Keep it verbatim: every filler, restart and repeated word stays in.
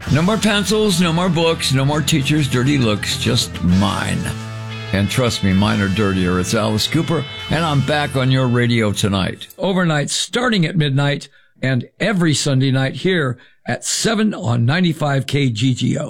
No more pencils, no more books, no more teachers' dirty looks, just mine. And trust me, mine are dirtier. It's Alice Cooper, and I'm back on your radio tonight. Overnight, starting at midnight, and every Sunday night here at seven on ninety-five K G G O.